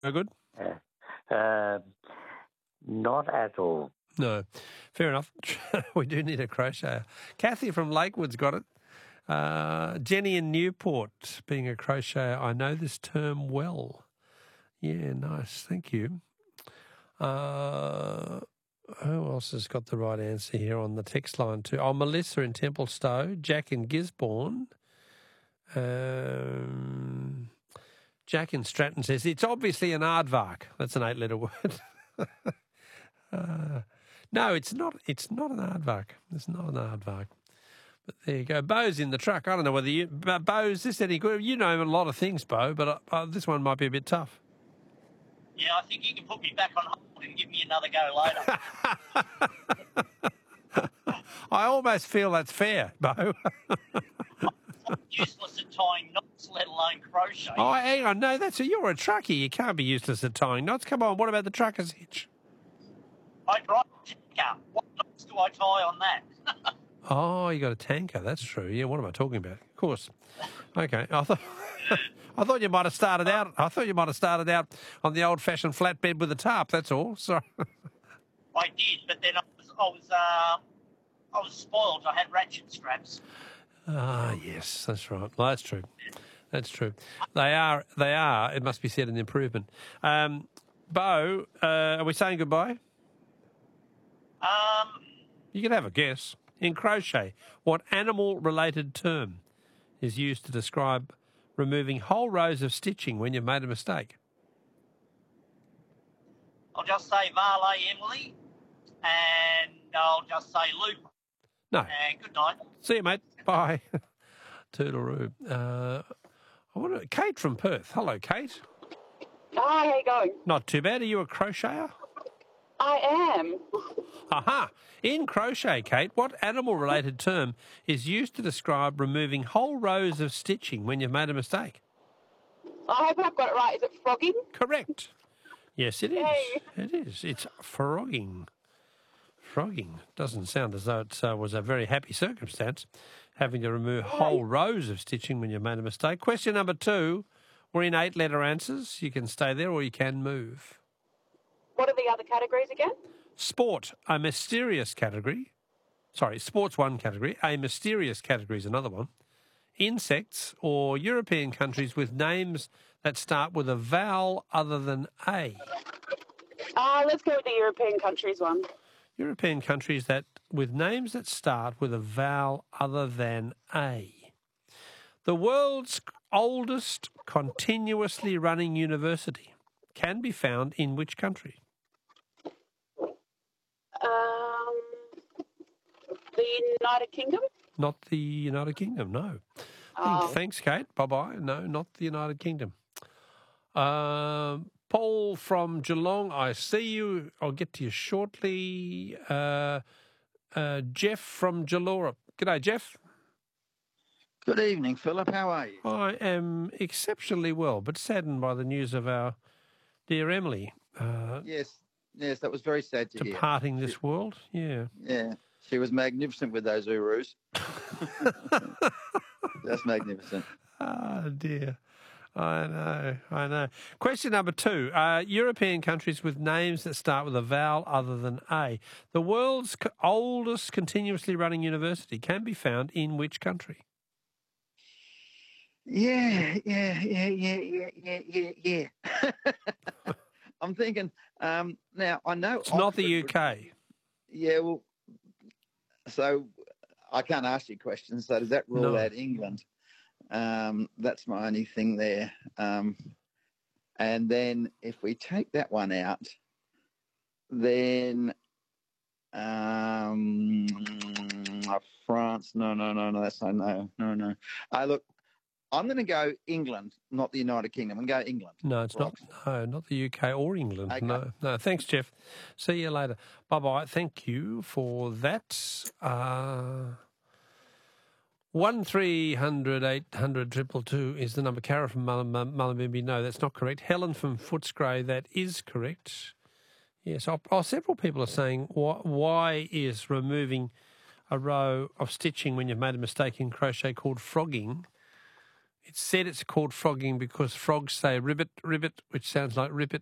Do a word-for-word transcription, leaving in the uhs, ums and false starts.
No good? Uh, uh, not at all. No. Fair enough. We do need a crocheter. Kathy from Lakewood's got it. Uh, Jenny in Newport, being a crocheter, I know this term well. Yeah, nice. Thank you. Uh, who else has got the right answer here on the text line too? Oh, Melissa in Templestowe, Jack in Gisborne. Um, Jack in Stratton says, it's obviously an aardvark. That's an eight-letter word. uh, no, it's not. It's not an aardvark. It's not an aardvark. But there you go. Bo's in the truck. I don't know whether you... Bo, is this any good? You know a lot of things, Bo, but uh, this one might be a bit tough. Yeah, I think you can put me back on hold and give me another go later. I almost feel that's fair, Bo. I'm useless at tying knots, let alone crochet. Oh, hang on. No, that's a, you're a trucker. You can't be useless at tying knots. Come on, what about the trucker's hitch? I drive a tanker. What knots do I tie on that? Oh, you got a tanker. That's true. Yeah, what am I talking about? Of course. Okay. I thought I thought you might have started out. I thought you might have started out on the old-fashioned flatbed with a tarp. That's all. Sorry. I did, but then I was I was uh, I was spoiled. I had ratchet straps. Ah, yes, that's right. Well, that's true. That's true. They are. They are. It must be said, an improvement. Um, Bo, uh, are we saying goodbye? Um, you can have a guess. In crochet, what animal-related term is used to describe removing whole rows of stitching when you've made a mistake? I'll just say Varley Emily, and I'll just say Loop. No. And good night. See you, mate. Bye. Toodle-oo. Uh, I want to, Kate from Perth. Hello, Kate. Hi, how you going? Not too bad. Are you a crocheter? I am. Aha. In crochet, Kate, what animal-related term is used to describe removing whole rows of stitching when you've made a mistake? I hope I've got it right. Is it frogging? Correct. Yes, it is. Yay. It is. It's frogging. Frogging. Doesn't sound as though it uh, was a very happy circumstance, having to remove whole rows of stitching when you've made a mistake. Question number two. We're in eight-letter answers. You can stay there or you can move. What are the other categories again? Sport, a mysterious category. Sorry, sport's one category. A mysterious category is another one. Insects or European countries with names that start with a vowel other than A. Uh, let's go with the European countries one. European countries that with names that start with a vowel other than A. The world's oldest continuously running university can be found in which country? Um, the United Kingdom? Not the United Kingdom, no. Oh. Thanks, Kate. Bye-bye. No, not the United Kingdom. Um, Paul from Geelong, I see you. I'll get to you shortly. Uh, uh, Jeff from Jalora. G'day, Jeff. Good evening, Philip. How are you? I am exceptionally well, but saddened by the news of our dear Emily. Uh, yes, yes, that was very sad to departing hear. Departing this she, world, yeah. Yeah, she was magnificent with those Urus. Just magnificent. Oh, dear. I know, I know. Question number two. Uh, European countries with names that start with a vowel other than A. The world's co- oldest continuously running university can be found in which country? Yeah, yeah, yeah, yeah, yeah, yeah, yeah, yeah. I'm thinking, um, now, I know... It's Oxford not the U K. Would, yeah, well, so I can't ask you questions, so does that rule no. out England? Um, that's my only thing there. Um, and then if we take that one out, then um, France, no, no, no, no, that's no, no, no, no. Uh, look, I'm going to go England, not the United Kingdom. I'm going to go England. No, it's not. No, not the U K or England. Okay. No, no. Thanks, Jeff. See you later. Bye-bye. Thank you for that. Uh, one three hundred eight hundred triple two is the number. Cara from Mullumbimby. No, that's not correct. Helen from Footscray. That is correct. Yes. Oh, oh, several people are saying why, why is removing a row of stitching when you've made a mistake in crochet called frogging? It's said it's called frogging because frogs say ribbit, ribbit, which sounds like ribbit,